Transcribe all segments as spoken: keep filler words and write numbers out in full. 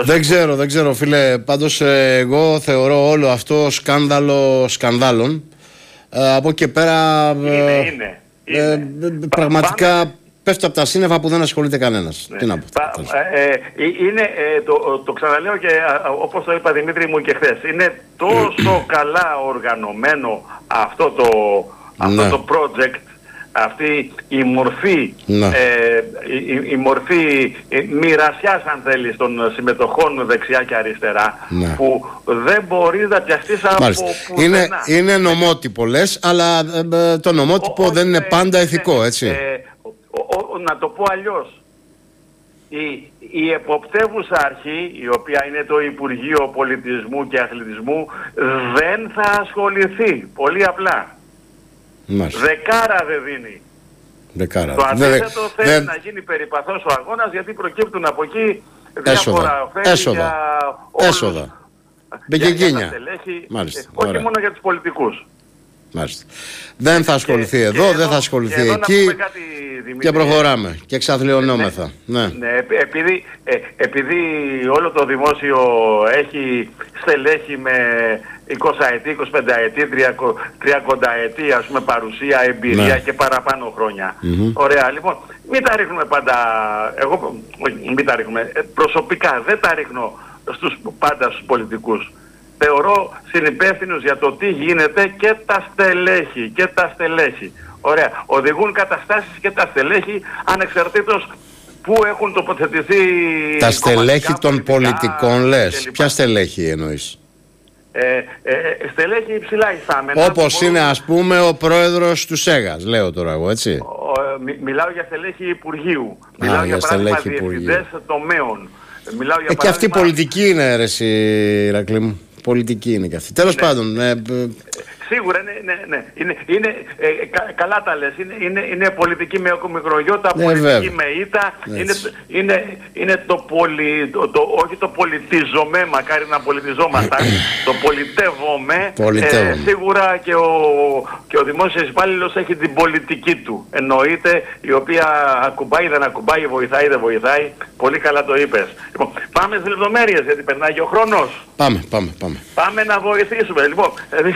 Δεν ξέρω, δεν ξέρω φίλε. Πάντως εγώ θεωρώ όλο αυτό σκάνδαλο σκανδάλων. Ε, από εκεί και πέρα είναι, ε, είναι, είναι. Ε, πραγματικά Πάμε. πέφτω από τα σύννεφα που δεν ασχολείται κανένας. Ναι. Τι να πω. Πα, ε, ε, είναι, ε, το, το ξαναλέω και όπως το είπα Δημήτρη μου και χθες, είναι τόσο καλά οργανωμένο αυτό το, αυτό ναι. το project, αυτή η μορφή, ναι. ε, η, η μορφή μοιρασιάς αν θέλεις των συμμετοχών δεξιά και αριστερά, ναι. που δεν μπορείς να πιαστείς από πουθενά. Είναι, είναι νομότυπο λες, αλλά ε, το νομότυπο ο, δεν είναι πάντα ηθικό, έτσι. Ε, ο, ο, να το πω αλλιώς. Η, η εποπτεύουσα αρχή, η οποία είναι το Υπουργείο Πολιτισμού και Αθλητισμού, δεν θα ασχοληθεί. Πολύ απλά. Μάλιστα. Δεκάρα δεν δίνει. Δεκάρα. Το αντίθετο δε, θέλει δε... να γίνει περιπαθώς ο αγώνας, γιατί προκύπτουν από εκεί διάφορα ωφέλη για όλους. Έσοδα. Μπεκεκίνια. Μάλιστα. Όχι ωραία. Μόνο για τους πολιτικούς. Μάλιστα. Δεν θα ασχοληθεί και, εδώ, και δεν θα ασχοληθεί εδώ εκεί κάτι, και προχωράμε και εξαθλιωνόμεθα. Ναι, ναι. ναι επειδή, ε, επειδή όλο το δημόσιο έχει στελέχη με εικοσαετή, εικοσιπενταετή, τριακονταετή ας πούμε παρουσία, εμπειρία ναι. και παραπάνω χρόνια. Mm-hmm. Ωραία, λοιπόν, μην τα ρίχνουμε πάντα, εγώ μην τα ρίχνουμε, προσωπικά δεν τα ρίχνω στους, πάντα στους πολιτικούς. Θεωρώ συνυπεύθυνους για το τι γίνεται και τα στελέχη και τα στελέχη. Ωραία. Οδηγούν καταστάσεις και τα στελέχη ανεξαρτήτως που έχουν τοποθετηθεί. Τα στελέχη των πολιτικών λες. Ποια στελέχη εννοείς? Ε, ε, στελέχη υψηλά υφάμενα. Όπως είναι μπορούν... ας πούμε ο πρόεδρος του ΣΕΓΑΣ, λέω τώρα εγώ, έτσι. Ο, μι, μιλάω για στελέχη Υπουργείου. Α, μιλάω για, για παράδειγμα διευθυντές τομέων. Μιλάω για ε, παράδειγμα... Και αυτή η πολιτική είναι, ρε εσύ, Ηρακλή μου. Πολιτική είναι και αυτή. Τέλος ναι. πάντων. Ε, Σίγουρα, ναι, ναι, ναι. Είναι, είναι, ε, κα, καλά τα λες. Είναι, είναι, είναι πολιτική με μικρογιώτα, ναι, πολιτική βέβαια. με ήττα. Είναι, είναι, είναι το, πολι, το, το όχι το πολιτιζομέ, μακάρι να πολιτιζόμασταν. Το πολιτεύομαι. Ε, σίγουρα και ο, και ο δημόσιος υπάλληλος έχει την πολιτική του. Εννοείται, η οποία ακουμπάει, δεν ακουμπάει, βοηθάει, δεν βοηθάει. Πολύ καλά το είπες. Λοιπόν, πάμε στις λεπτομέρειες, γιατί περνάει και ο χρόνος. Πάμε, πάμε, πάμε. Πάμε να βοηθήσουμε. Λοιπόν,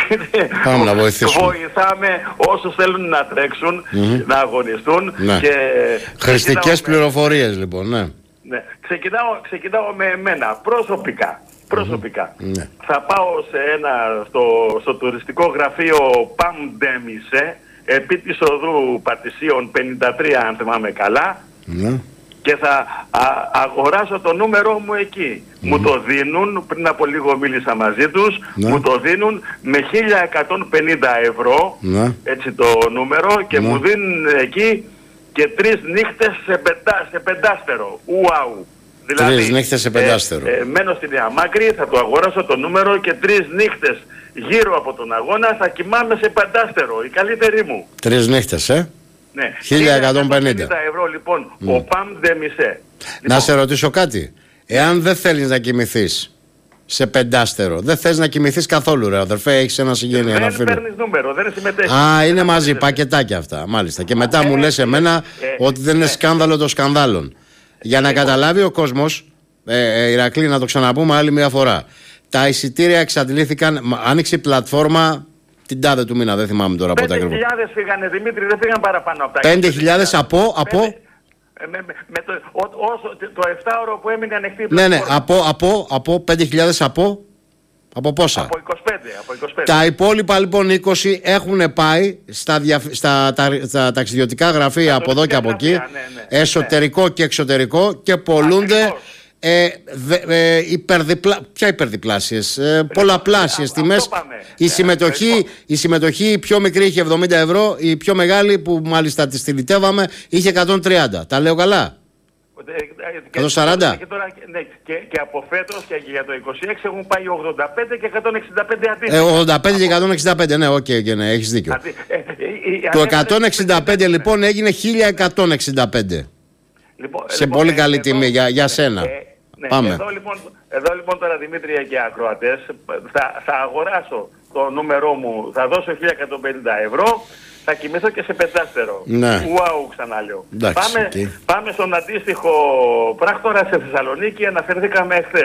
πάμε να βοηθήσουμε. Βοηθάμε όσους θέλουν να τρέξουν, mm-hmm. να αγωνιστούν. Ναι. Και χρηστικές πληροφορίες λοιπόν, ναι. ναι. Ξεκινάω, ξεκινάω με εμένα, προσωπικά. Προσωπικά. Mm-hmm. Ναι. Θα πάω σε ένα, στο, στο τουριστικό γραφείο Παμντέμισε, επί της οδού Πατησίων πενήντα τρία αν θυμάμαι καλά. Ναι. Και θα α, αγοράσω το νούμερό μου εκεί. Mm. Μου το δίνουν, πριν από λίγο μίλησα μαζί τους, ναι. μου το δίνουν με χίλια εκατόν πενήντα ευρώ, ναι. έτσι το νούμερο, και ναι. μου δίνουν εκεί και τρεις νύχτες σε, πεντά, σε πεντάστερο. Ουάου! Δηλαδή, τρεις νύχτες σε πεντάστερο. Ε, ε, μένω στην Νέα Μάκρη, θα το αγοράσω το νούμερο και τρεις νύχτες γύρω από τον αγώνα θα κοιμάμαι σε πεντάστερο. Η καλύτερη μου. Τρεις νύχτες, ε? Ναι. χίλια εκατόν πενήντα ευρώ λοιπόν, mm. ο Παμντέμισε. Να λοιπόν. σε ρωτήσω κάτι. Εάν δεν θέλεις να κοιμηθείς σε πεντάστερο, δεν θες να κοιμηθείς καθόλου, ρε αδερφέ, έχεις ένα συγγενή, ένα φίλο. Δεν παίρνεις νούμερο, δεν συμμετέχεις. Α, είναι μαζί, πακετάκια αυτά, μάλιστα. Και μετά ε, μου λες εμένα ε, ότι δεν είναι ε, σκάνδαλο των σκανδάλων. Για να καταλάβει ο κόσμος, ε, ε, Ηρακλή, να το ξαναπούμε άλλη μια φορά. Τα εισιτήρια εξαντλήθηκαν, άνοιξε η πλατφόρμα την τάδε του μήνα, δεν θυμάμαι τώρα πότε ακριβώς. πέντε χιλιάδες φύγανε, Δημήτρη, δεν φύγαν παραπάνω από τα πέντε χιλιάδες από, από... Με, με, με το, ό, όσο, το εφτάωρο που έμεινε ανοιχτή η πλατφόρμα. Ναι, ναι, από, από, από πέντε χιλιάδες από... Από πόσα? Από είκοσι πέντε, από είκοσι πέντε. Τα υπόλοιπα λοιπόν είκοσι έχουν πάει στα, δια, στα τα, τα ταξιδιωτικά γραφεία από εδώ και από εκεί, ναι, ναι, εσωτερικό ναι. και εξωτερικό, και πολλούνται ε, δε, ε, υπερδιπλα, ποια υπερδιπλάσιες, ε, πολλαπλάσιες τιμές. Η συμμετοχή, η συμμετοχή η πιο μικρή είχε εβδομήντα ευρώ, η πιο μεγάλη που μάλιστα τη στυλιτεύαμε είχε εκατόν τριάντα. Τα λέω καλά? εκατόν σαράντα. Και, τώρα, ναι, και, και από φέτος και για το είκοσι έξι έχουν πάει ογδόντα πέντε και εκατόν εξήντα πέντε αντίστοιχα. Ε, ογδόντα πέντε και εκατόν εξήντα πέντε, ναι, οκ, okay, okay, ναι, έχεις δίκιο. Αντι, ε, ε, ε, το εκατόν εξήντα πέντε λοιπόν έγινε χίλια εκατόν εξήντα πέντε. Λοιπόν, σε λοιπόν, πολύ καλή ε, τιμή εδώ, για, για σένα. Ε, ναι, πάμε. Εδώ λοιπόν, εδώ λοιπόν τώρα, Δημήτρια και ακροατές, θα, θα αγοράσω το νούμερό μου, θα δώσω χίλια εκατόν πενήντα ευρώ. Θα κοιμηθώ και σε πεντάστερο. Ναι. Ουάου, ξαναλέω. Πάμε, okay. πάμε στον αντίστοιχο πράκτορα σε Θεσσαλονίκη, αναφερθήκαμε εχθές.